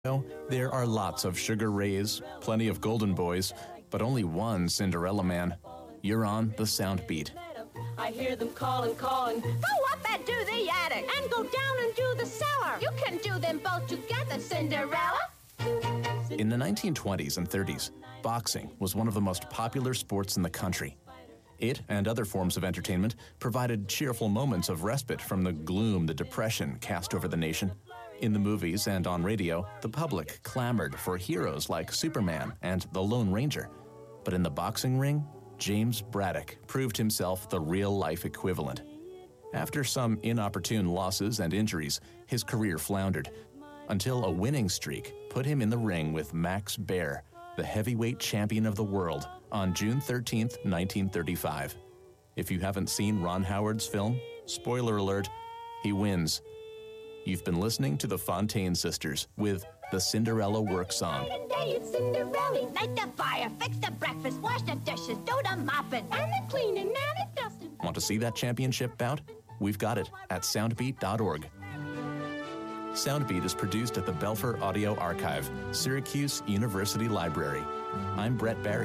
There are lots of Sugar Rays, plenty of Golden Boys, but only one Cinderella Man. You're on the Soundbeat. I hear them calling. Go up and do the attic, and go down and do the cellar. You can do them both together, Cinderella. In the 1920s and 30s, boxing was one of the most popular sports in the country. It and other forms of entertainment provided cheerful moments of respite from the gloom the Depression cast over the nation. In the movies and on radio, the public clamored for heroes like Superman and the Lone Ranger. But in the boxing ring, James Braddock proved himself the real-life equivalent. After some inopportune losses and injuries, his career floundered, until a winning streak put him in the ring with Max Baer, the heavyweight champion of the world, on June 13, 1935. If you haven't seen Ron Howard's film, spoiler alert, he wins. You've been listening to the Fontaine Sisters with the Cinderella Work Song. Today it's Cinderella. Light the fire, fix the breakfast, wash the dishes, do the mopping, and the cleaning, and the dusting. Want to see that championship bout? We've got it at soundbeat.org. Soundbeat is produced at the Belfer Audio Archive, Syracuse University Library. I'm Brett Barry.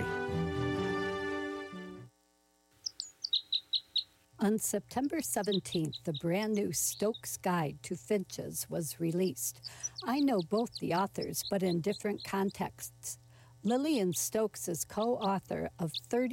On September 17th, the brand new Stokes Guide to Finches was released. I know both the authors, but in different contexts. Lillian Stokes is co-author of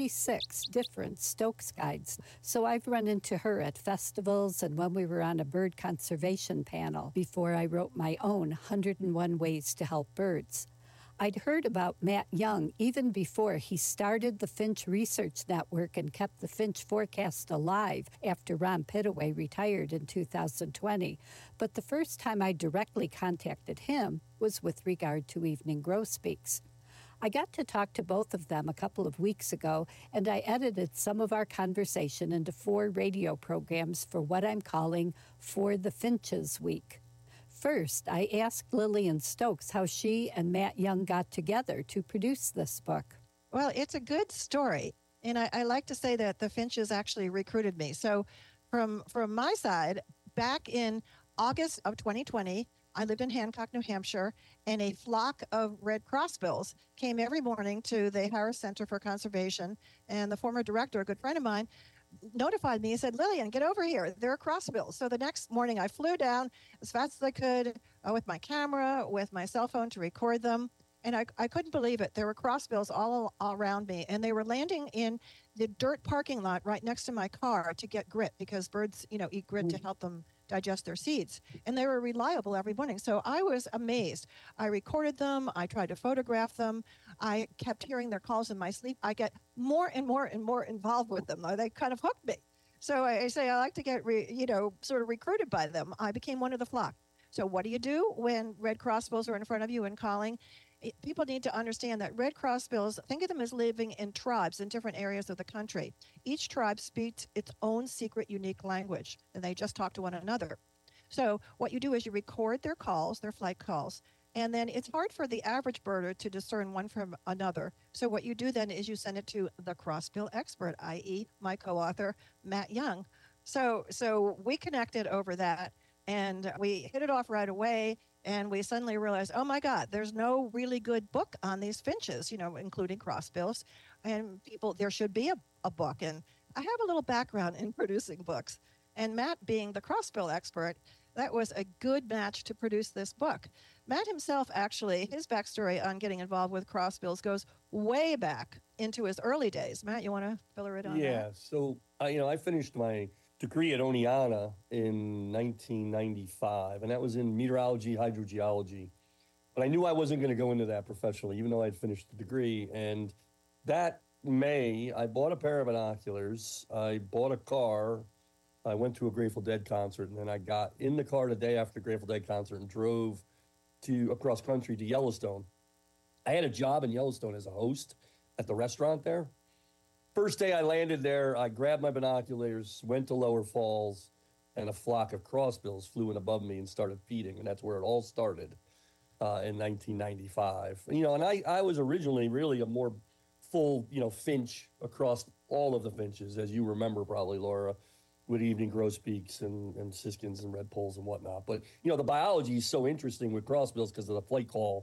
36 different Stokes Guides, so I've run into her at festivals and when we were on a bird conservation panel before I wrote my own 101 Ways to Help Birds. I'd heard about Matt Young even before he started the Finch Research Network and kept the Finch forecast alive after Ron Pittaway retired in 2020. But the first time I directly contacted him was with regard to Evening Grosbeaks. I got to talk to both of them a couple of weeks ago, and I edited some of our conversation into 4 radio programs for what I'm calling For the Finches Week. First, I asked Lillian Stokes how she and Matt Young got together to produce this book. Well, it's a good story, and I like to say that the Finches actually recruited me. So from my side, back in August of 2020, I lived in Hancock, New Hampshire, and a flock of red crossbills came every morning to the Harris Center for Conservation, and the former director, a good friend of mine, notified me and said, Lillian, get over here. There are crossbills. So the next morning I flew down as fast as I could with my camera, with my cell phone to record them. And I couldn't believe it. There were crossbills all around me, and they were landing in the dirt parking lot right next to my car to get grit because birds, eat grit to help them digest their seeds. And they were reliable every morning. So I was amazed. I recorded them. I tried to photograph them. I kept hearing their calls in my sleep. I get more and more and more involved with them. They kind of hooked me. So I say I like to get, sort of recruited by them. I became one of the flock. So what do you do when red crossbills are in front of you and calling? People need to understand that red crossbills, think of them as living in tribes in different areas of the country. Each tribe speaks its own secret, unique language, and they just talk to one another. So what you do is you record their calls, their flight calls, and then it's hard for the average birder to discern one from another. So what you do then is you send it to the crossbill expert, i.e. my co-author, Matt Young. So we connected over that, and we hit it off right away. And we suddenly realized, oh, my God, there's no really good book on these finches, including crossbills. And there should be a book. And I have a little background in producing books. And Matt, being the crossbill expert, that was a good match to produce this book. Matt himself, actually, his backstory on getting involved with crossbills goes way back into his early days. Matt, you want to fill her in on that? Yeah, so, I finished my degree at Oneonta in 1995, and that was in meteorology, hydrogeology. But I knew I wasn't going to go into that professionally, even though I'd finished the degree. And that May, I bought a pair of binoculars. I bought a car. I went to a Grateful Dead concert, and then I got in the car the day after the Grateful Dead concert and drove across country to Yellowstone. I had a job in Yellowstone as a host at the restaurant there. First day I landed there, I grabbed my binoculars, went to Lower Falls, and a flock of crossbills flew in above me and started feeding, and that's where it all started in 1995. And I was originally really a more full, finch across all of the finches, as you remember probably, Laura. with evening grosbeaks and siskins and red poles and whatnot. But, the biology is so interesting with crossbills because of the flight call